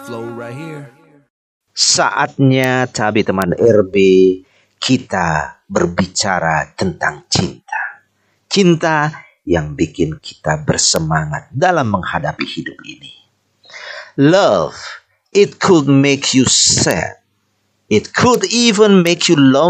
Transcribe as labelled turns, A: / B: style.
A: flow right here.
B: Saatnya Cabi teman RB kita berbicara tentang cinta. Cinta yang bikin kita bersemangat dalam menghadapi hidup ini. Love, it could make you sad. It could even make you lonely.